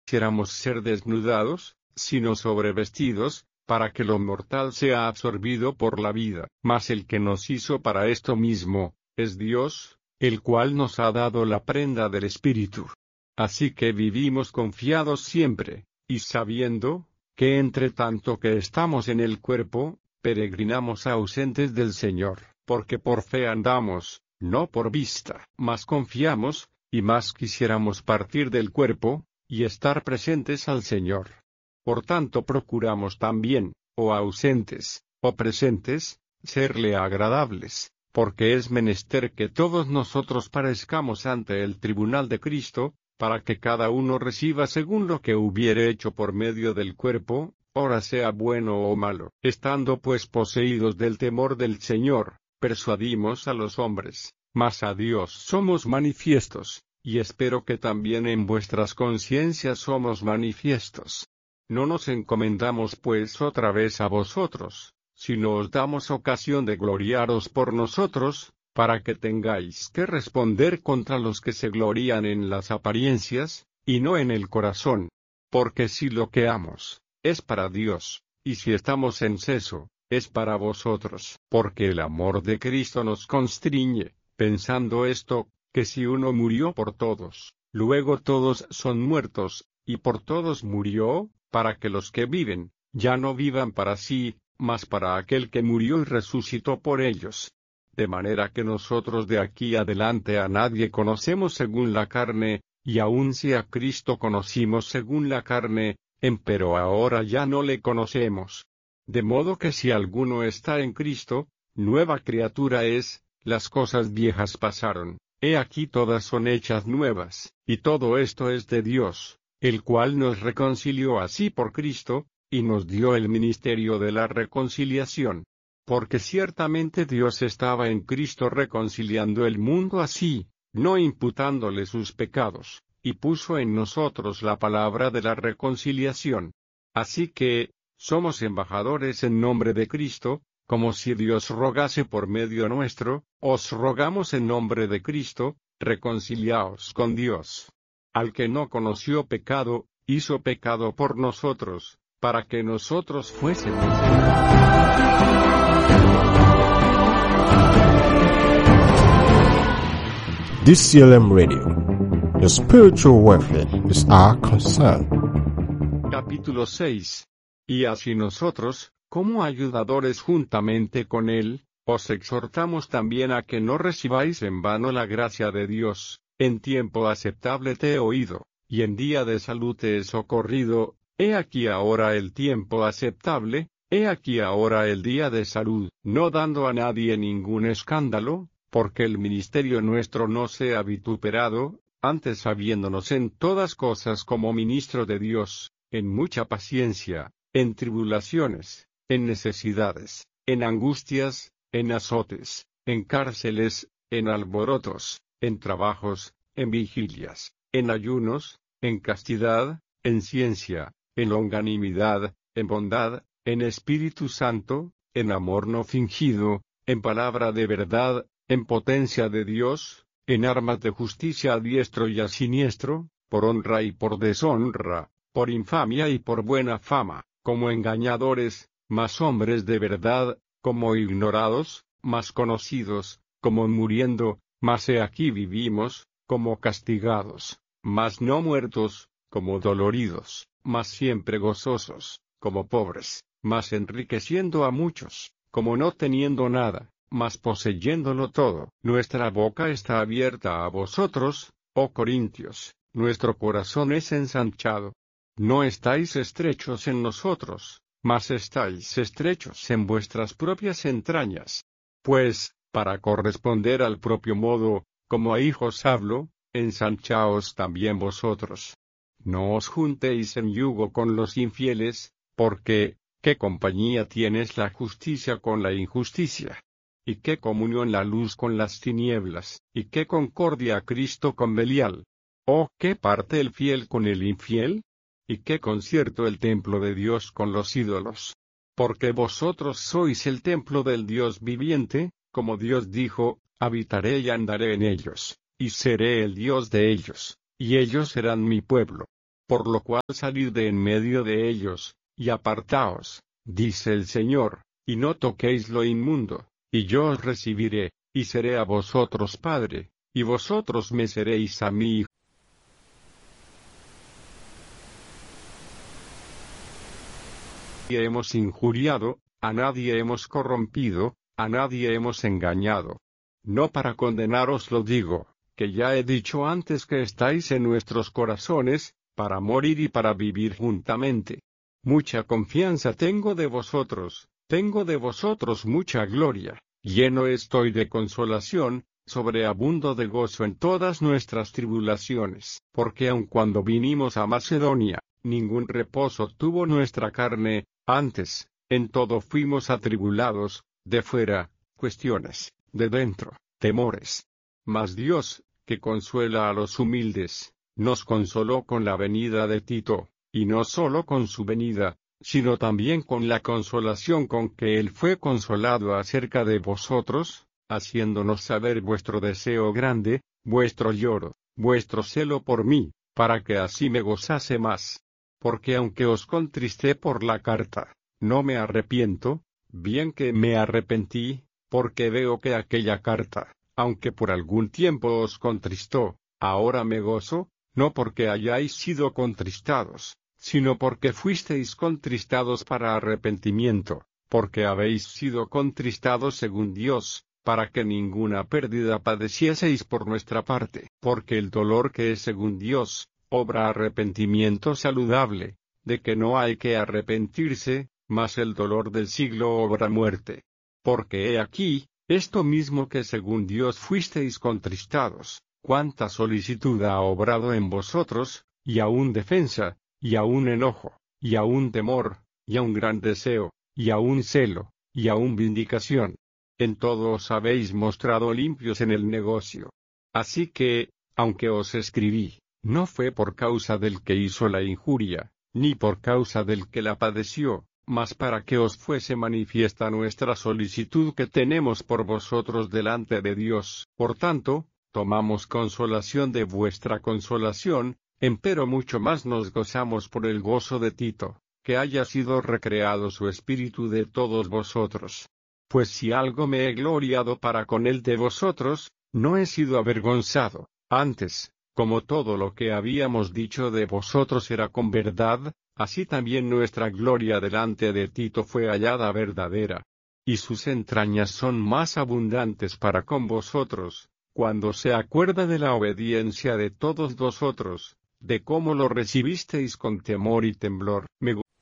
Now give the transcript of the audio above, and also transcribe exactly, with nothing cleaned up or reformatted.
quisiéramos ser desnudados, sino sobrevestidos, para que lo mortal sea absorbido por la vida. Mas el que nos hizo para esto mismo, es Dios, el cual nos ha dado la prenda del Espíritu. Así que vivimos confiados siempre, y sabiendo, que entre tanto que estamos en el cuerpo, peregrinamos ausentes del Señor, porque por fe andamos, no por vista. Mas confiamos, y más quisiéramos partir del cuerpo, y estar presentes al Señor. Por tanto procuramos también, o ausentes, o presentes, serle agradables, porque es menester que todos nosotros parezcamos ante el tribunal de Cristo, para que cada uno reciba según lo que hubiere hecho por medio del cuerpo, ora sea bueno o malo. Estando pues poseídos del temor del Señor, persuadimos a los hombres, mas a Dios somos manifiestos, y espero que también en vuestras conciencias somos manifiestos. No nos encomendamos pues otra vez a vosotros, sino os damos ocasión de gloriaros por nosotros, para que tengáis que responder contra los que se glorían en las apariencias, y no en el corazón. Porque si lo que amos, es para Dios, y si estamos en seso, es para vosotros. Porque el amor de Cristo nos constriñe, pensando esto, que si uno murió por todos, luego todos son muertos, y por todos murió, para que los que viven, ya no vivan para sí, mas para aquel que murió y resucitó por ellos. De manera que nosotros de aquí adelante a nadie conocemos según la carne, y aun si a Cristo conocimos según la carne, empero ahora ya no le conocemos. De modo que si alguno está en Cristo, nueva criatura es, las cosas viejas pasaron, he aquí todas son hechas nuevas, y todo esto es de Dios, el cual nos reconcilió así por Cristo, y nos dio el ministerio de la reconciliación. Porque ciertamente Dios estaba en Cristo reconciliando el mundo así, no imputándole sus pecados, y puso en nosotros la palabra de la reconciliación. Así que, somos embajadores en nombre de Cristo, como si Dios rogase por medio nuestro, os rogamos en nombre de Cristo, reconciliaos con Dios. Al que no conoció pecado, hizo pecado por nosotros, para que nosotros fuésemos. D C L M Radio. Your spiritual welfare is our concern. Capítulo seis. Y así nosotros, como ayudadores juntamente con Él, os exhortamos también a que no recibáis en vano la gracia de Dios. En tiempo aceptable te he oído, y en día de salud te he socorrido. He aquí ahora el tiempo aceptable, he aquí ahora el día de salud, no dando a nadie ningún escándalo, porque el ministerio nuestro no sea vituperado, antes habiéndonos en todas cosas como ministro de Dios, en mucha paciencia, en tribulaciones, en necesidades, en angustias, en azotes, en cárceles, en alborotos, en trabajos, en vigilias, en ayunos, en castidad, en ciencia, en longanimidad, en bondad, en Espíritu Santo, en amor no fingido, en palabra de verdad, en potencia de Dios, en armas de justicia a diestro y a siniestro, por honra y por deshonra, por infamia y por buena fama, como engañadores, mas hombres de verdad, como ignorados, mas conocidos, como muriendo, mas he aquí vivimos, como castigados, mas no muertos, como doloridos, mas siempre gozosos, como pobres, mas enriqueciendo a muchos, como no teniendo nada, mas poseyéndolo todo. Nuestra boca está abierta a vosotros, oh Corintios, nuestro corazón es ensanchado. No estáis estrechos en nosotros, mas estáis estrechos en vuestras propias entrañas. Pues, para corresponder al propio modo, como a hijos hablo, ensanchaos también vosotros. No os juntéis en yugo con los infieles, porque, ¿qué compañía tienes la justicia con la injusticia? ¿Y qué comunión la luz con las tinieblas? ¿Y qué concordia Cristo con Belial? ¿O qué parte el fiel con el infiel? ¿Y qué concierto el templo de Dios con los ídolos? Porque vosotros sois el templo del Dios viviente, como Dios dijo, habitaré y andaré en ellos, y seré el Dios de ellos, y ellos serán mi pueblo. por lo cual salid de en medio de ellos, y apartaos, dice el Señor, y no toquéis lo inmundo, y yo os recibiré, y seré a vosotros padre, y vosotros me seréis a mí hijo. Hemos injuriado, a nadie hemos corrompido, a nadie hemos engañado. No para condenaros lo digo, que ya he dicho antes que estáis en nuestros corazones, para morir y para vivir juntamente. Mucha confianza tengo de vosotros, tengo de vosotros mucha gloria, lleno estoy de consolación, sobreabundo de gozo en todas nuestras tribulaciones, porque aun cuando vinimos a Macedonia, ningún reposo tuvo nuestra carne, antes, en todo fuimos atribulados, de fuera, cuestiones, de dentro, temores. Mas Dios, que consuela a los humildes, nos consoló con la venida de Tito, y no solo con su venida, sino también con la consolación con que él fue consolado acerca de vosotros, haciéndonos saber vuestro deseo grande, vuestro lloro, vuestro celo por mí, para que así me gozase más. Porque aunque os contristé por la carta, no me arrepiento, bien que me arrepentí, porque veo que aquella carta, aunque por algún tiempo os contristó, ahora me gozo, no porque hayáis sido contristados, sino porque fuisteis contristados para arrepentimiento, porque habéis sido contristados según Dios, para que ninguna pérdida padecieseis por nuestra parte, porque el dolor que es según Dios, obra arrepentimiento saludable, de que no hay que arrepentirse, mas el dolor del siglo obra muerte. Porque he aquí, esto mismo que según Dios fuisteis contristados, cuánta solicitud ha obrado en vosotros, y aún defensa, y aún enojo, y aún temor, y aún gran deseo, y aún celo, y aún vindicación. En todo os habéis mostrado limpios en el negocio. Así que, aunque os escribí, no fue por causa del que hizo la injuria, ni por causa del que la padeció, mas para que os fuese manifiesta nuestra solicitud que tenemos por vosotros delante de Dios. Por tanto, tomamos consolación de vuestra consolación, empero mucho más nos gozamos por el gozo de Tito, que haya sido recreado su espíritu de todos vosotros. Pues si algo me he gloriado para con él de vosotros, no he sido avergonzado, antes, como todo lo que habíamos dicho de vosotros era con verdad, así también nuestra gloria delante de Tito fue hallada verdadera. Y sus entrañas son más abundantes para con vosotros, cuando se acuerda de la obediencia de todos vosotros, de cómo lo recibisteis con temor y temblor. Me